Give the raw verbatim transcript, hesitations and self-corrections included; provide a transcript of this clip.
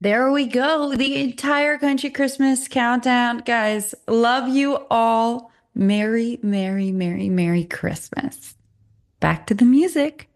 There we go. The entire country Christmas countdown. Guys, love you all. Merry, Merry, Merry, Merry Christmas. Back to the music.